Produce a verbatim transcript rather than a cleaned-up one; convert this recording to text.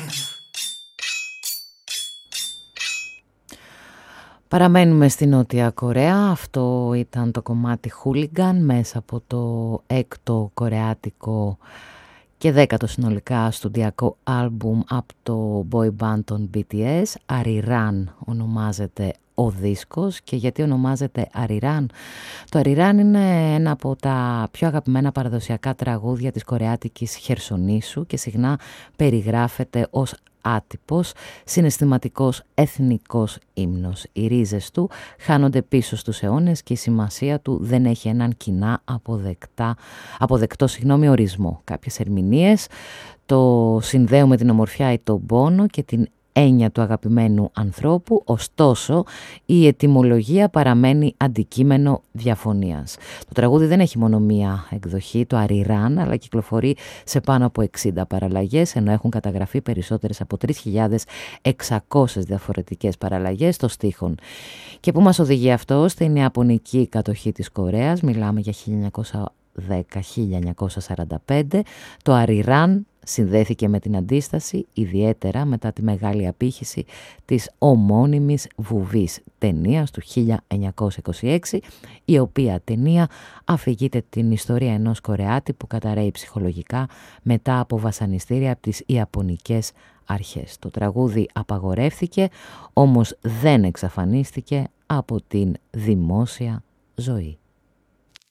Παραμένουμε στη Νότια Κορέα. Αυτό ήταν το κομμάτι Hooligan μέσα από το έκτο κορεάτικο και δέκατο συνολικά στουντιακό άλμπουμ από το boy band των μπι τι ες. Arirang ονομάζεται ο δίσκος. Και γιατί ονομάζεται Arirang? Το Arirang είναι ένα από τα πιο αγαπημένα παραδοσιακά τραγούδια της κορεάτικης Χερσονήσου και συχνά περιγράφεται ως άτυπος, συναισθηματικός, εθνικός ύμνος. Οι ρίζες του χάνονται πίσω στους αιώνες και η σημασία του δεν έχει έναν κοινά αποδεκτά, αποδεκτό συγγνώμη, ορισμό. Κάποιες ερμηνείες το συνδέουν με την ομορφιά ή τον πόνο και την έννοια του αγαπημένου ανθρώπου, ωστόσο η ετυμολογία παραμένει αντικείμενο διαφωνίας. Το τραγούδι δεν έχει μόνο μία εκδοχή, το Arirang, αλλά κυκλοφορεί σε πάνω από εξήντα παραλλαγές, ενώ έχουν καταγραφεί περισσότερες από τρεις χιλιάδες εξακόσιες διαφορετικές παραλλαγές των στίχων. Και πού μας οδηγεί αυτό? Στην ιαπωνική κατοχή της Κορέας, μιλάμε για χίλια εννιακόσια δέκα με χίλια εννιακόσια σαράντα πέντε. Το Arirang συνδέθηκε με την αντίσταση, ιδιαίτερα μετά τη μεγάλη απήχηση της ομώνυμης βουβής ταινίας του χίλια εννιακόσια είκοσι έξι, η οποία ταινία αφηγείται την ιστορία ενός Κορεάτη που καταρρέει ψυχολογικά μετά από βασανιστήρια από τις Ιαπωνικές αρχές. Το τραγούδι απαγορεύθηκε, όμως δεν εξαφανίστηκε από την δημόσια ζωή.